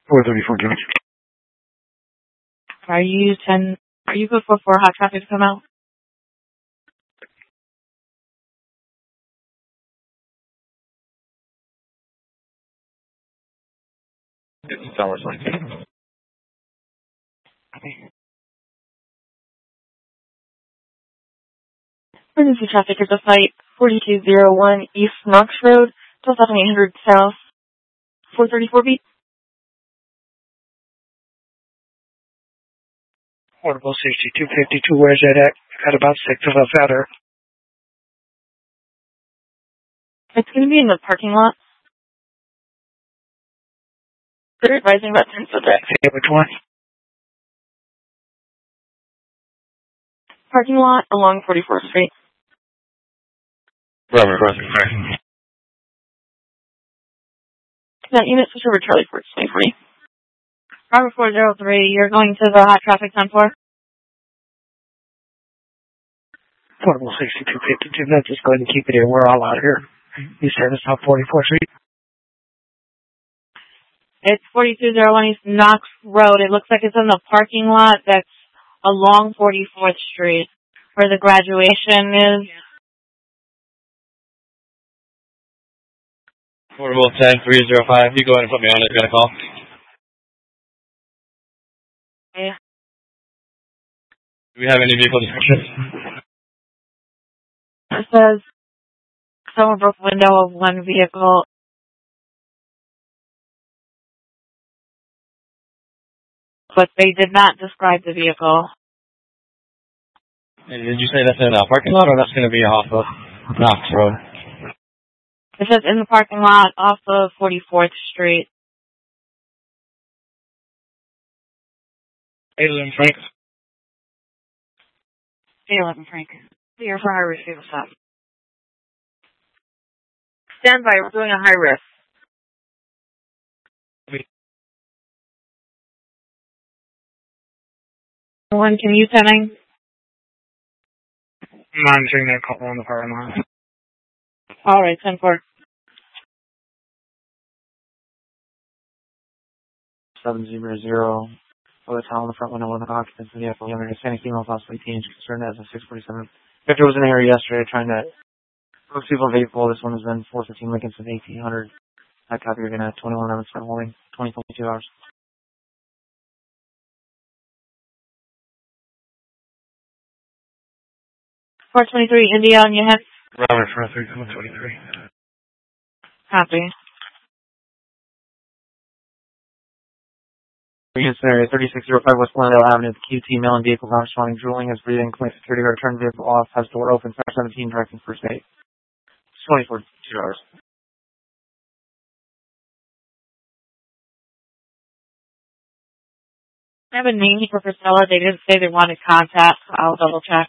434 Jimmy. Are you good for hot traffic to come out? It's hours like that. Emergency traffic is a site 4201 East Knox Road, 12,800 South, 434 beat. Portable 6252, where's that at? Got about 6 of us out there. It's going to be in the parking lot. They're advising about 10 subjects. Hey, which one? Parking lot along 44th Street. Robert Crossing. That unit switch over Charlie Ford, 2040. Robert 403, you're going to the hot traffic 10-4. Portable 6252, let's just go ahead and keep it here. We're all out here. You service out 44th Street? It's 4201 East Knox Road. It looks like it's in the parking lot that's along 44th Street, where the graduation is. Portable 10305, you go ahead and put me on it. Got a call. Yeah. Do we have any vehicle descriptions? It says someone broke the window of one vehicle. But they did not describe the vehicle. And did you say that's in a parking lot or that's going to be off of Knox Road? It says in the parking lot off of 44th Street. 811 Frank. 811 Frank. Clear for high risk vehicle stop. Stand by, we're doing a high risk. One, can you sending? Monitoring that call on the parking lot. All right, 10-4. 700 for the town on the front window with an occupants in the vehicle. Younger Hispanic female, possibly teenage, concerned as of 647. Victor was in the area yesterday trying to move people vehicle. This one has been 415 Lincoln since 1800. That copy you're going to have 21 hours for holding, 22 hours. $423 India on your head. Robert for 123. Copy. Unit scenario 3605 West Glendale Avenue, QT mail and vehicle not responding, drooling, is breathing, claims security guard, turned vehicle off, has door open, fire 17, directing first aid. 24 2 hours. I have a name for Priscilla. They didn't say they wanted contact. I'll double check.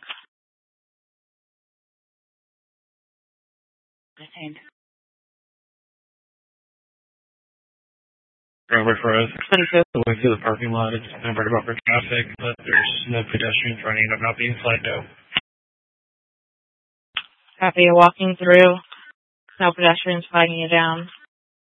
Detained. Robert for 22. going through the parking lot. It's numbered about for traffic, but there's no pedestrians running up, not being flagged out. Copy. You're walking through. No pedestrians flagging you down.